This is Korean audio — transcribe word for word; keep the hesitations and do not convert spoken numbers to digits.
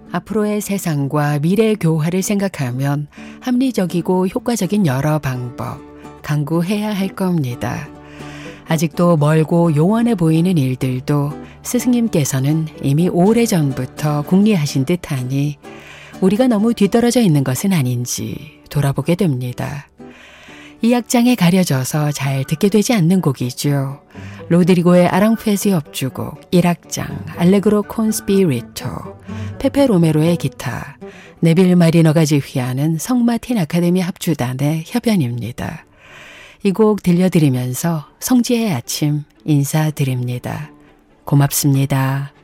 앞으로의 세상과 미래의 교화를 생각하면 합리적이고 효과적인 여러 방법 강구해야 할 겁니다. 아직도 멀고 요원해 보이는 일들도 스승님께서는 이미 오래전부터 궁리하신 듯하니 우리가 너무 뒤떨어져 있는 것은 아닌지 돌아보게 됩니다. 이 악장에 가려져서 잘 듣게 되지 않는 곡이죠. 로드리고의 아랑페지 협주곡 일 악장 알레그로 콘 스피리토, 페페 로메로의 기타, 네빌 마리너가 지휘하는 성마틴 아카데미 합주단의 협연입니다. 이 곡 들려드리면서 성지의 아침 인사드립니다. 고맙습니다.